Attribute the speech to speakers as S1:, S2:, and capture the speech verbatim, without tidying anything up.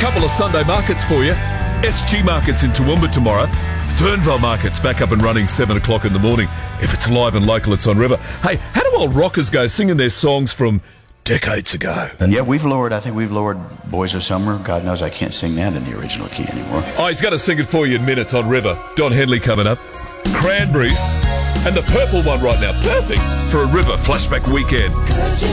S1: Couple of Sunday markets for you. S G Markets in Toowoomba tomorrow. Fernvale Market's back up and running seven o'clock in the morning. If it's live and local, it's on River. Hey, how do old rockers go singing their songs from decades ago?
S2: Yeah, we've lowered, I think we've lowered Boys of Summer. God knows I can't sing that in the original key anymore.
S1: Oh, he's going to sing it for you in minutes on River. Don Henley coming up. Cranberries. And the purple one right now. Perfect for a River flashback weekend.